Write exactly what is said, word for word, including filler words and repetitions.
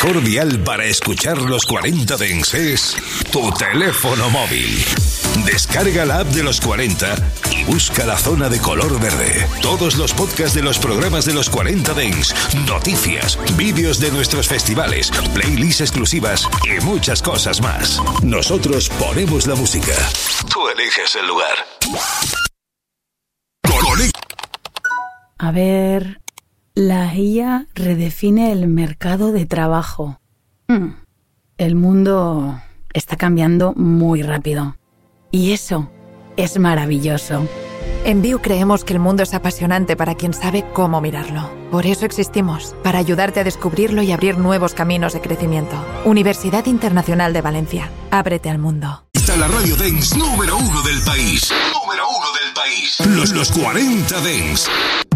mejor dial para escuchar los cuarenta Dance es tu teléfono móvil. Descarga la app de los cuarenta y busca la zona de color verde. Todos los podcasts de los programas de los cuarenta Dance, noticias, vídeos de nuestros festivales, playlists exclusivas y muchas cosas más. Nosotros ponemos la música. Tú eliges el lugar. A ver, la I A redefine el mercado de trabajo. Hmm. El mundo está cambiando muy rápido. Y eso es maravilloso. En Viu creemos que el mundo es apasionante para quien sabe cómo mirarlo. Por eso existimos, para ayudarte a descubrirlo y abrir nuevos caminos de crecimiento. Universidad Internacional de Valencia. Ábrete al mundo. Está la radio dance número uno del país. Número uno del país. Los, los cuarenta Dance.